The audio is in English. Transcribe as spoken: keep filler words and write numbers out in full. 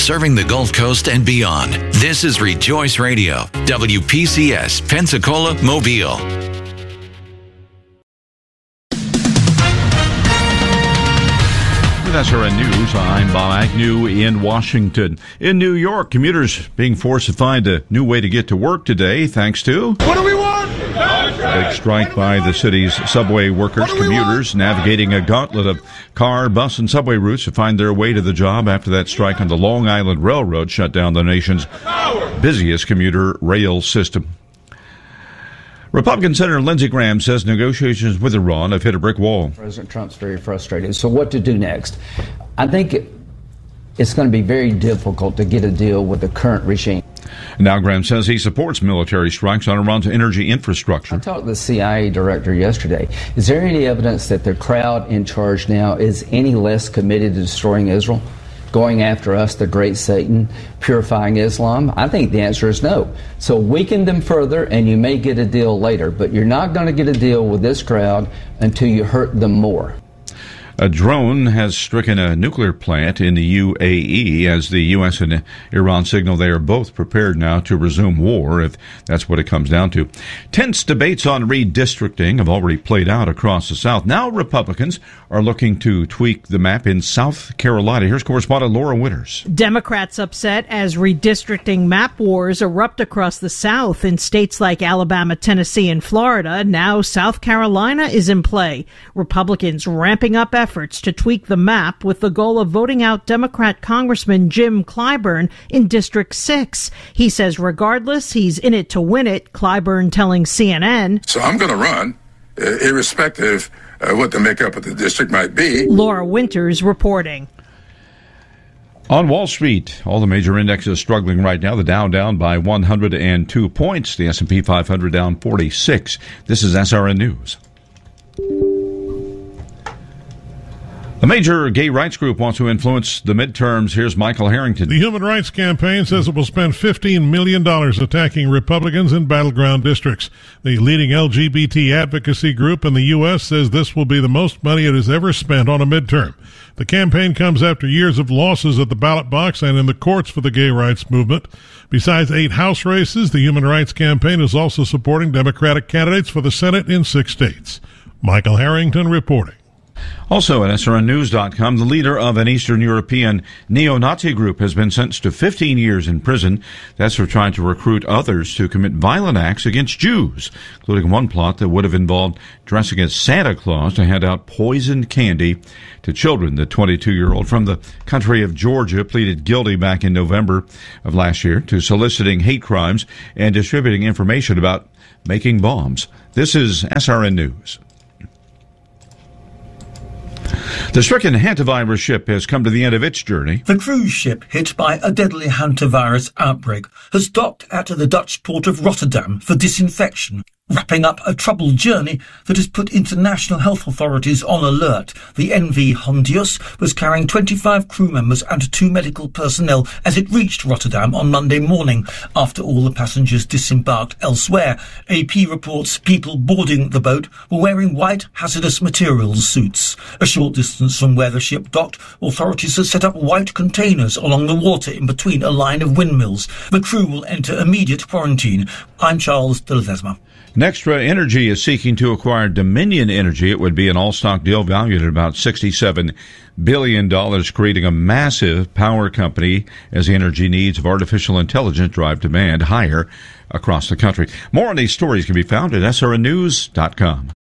serving the Gulf Coast and beyond. This is Rejoice Radio, W P C S, Pensacola, Mobile. With S R N News, I'm Bob Agnew in Washington. In New York, commuters being forced to find a new way to get to work today thanks to... What do we want? Big strike by the city's subway workers, commuters navigating a gauntlet of car, bus, and subway routes to find their way to the job after that strike on the Long Island Railroad shut down the nation's busiest commuter rail system. Republican Senator Lindsey Graham says negotiations with Iran have hit a brick wall. President Trump's very frustrated. So what to do next? I think it's going to be very difficult to get a deal with the current regime. Now Graham says he supports military strikes on Iran's energy infrastructure. I talked to the C I A director yesterday. Is there any evidence that the crowd in charge now is any less committed to destroying Israel? Going after us, the great Satan, purifying Islam? I think the answer is no. So weaken them further and you may get a deal later, but you're not going to get a deal with this crowd until you hurt them more. A drone has stricken a nuclear plant in the U A E as the U S and Iran signal they are both prepared now to resume war, if that's what it comes down to. Tense debates on redistricting have already played out across the South. Now Republicans are looking to tweak the map in South Carolina. Here's correspondent Laura Winters. Democrats upset as redistricting map wars erupt across the South in states like Alabama, Tennessee, and Florida. Now South Carolina is in play. Republicans ramping up efforts to tweak the map with the goal of voting out Democrat Congressman Jim Clyburn in District six. He says regardless, he's in it to win it, Clyburn telling C N N. So I'm going to run, uh, irrespective of what the makeup of the district might be. Laura Winters reporting. On Wall Street, all the major indexes struggling right now. The Dow down by one hundred two points. The S and P five hundred down forty-six. This is S R N News. A major gay rights group wants to influence the midterms. Here's Michael Harrington. The Human Rights Campaign says it will spend fifteen million dollars attacking Republicans in battleground districts. The leading L G B T advocacy group in the U S says this will be the most money it has ever spent on a midterm. The campaign comes after years of losses at the ballot box and in the courts for the gay rights movement. Besides eight House races, the Human Rights Campaign is also supporting Democratic candidates for the Senate in six states. Michael Harrington reporting. Also at S R N News dot com, the leader of an Eastern European neo-Nazi group has been sentenced to fifteen years in prison. That's for trying to recruit others to commit violent acts against Jews, including one plot that would have involved dressing as Santa Claus to hand out poisoned candy to children. The twenty-two-year-old from the country of Georgia pleaded guilty back in November of last year to soliciting hate crimes and distributing information about making bombs. This is S R N News. The stricken hantavirus ship has come to the end of its journey. The cruise ship hit by a deadly hantavirus outbreak has docked at the Dutch port of Rotterdam for disinfection, wrapping up a troubled journey that has put international health authorities on alert. The M V Hondius was carrying twenty-five crew members and two medical personnel as it reached Rotterdam on Monday morning after all the passengers disembarked elsewhere. A P reports people boarding the boat were wearing white hazardous materials suits. A short distance from where the ship docked, authorities have set up white containers along the water in between a line of windmills. The crew will enter immediate quarantine. I'm Charles de Ledesma. Nextra Energy is seeking to acquire Dominion Energy. It would be an all-stock deal valued at about sixty-seven billion dollars, creating a massive power company as the energy needs of artificial intelligence drive demand higher across the country. More on these stories can be found at S R N News dot com.